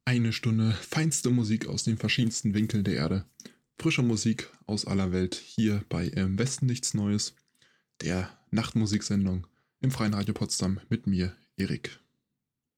Eine Stunde feinste Musik aus den verschiedensten Winkeln der Erde. Frische Musik aus aller Welt hier bei Im Westen nichts Neues, der Nachtmusiksendung im Freien Radio Potsdam mit mir, Erik.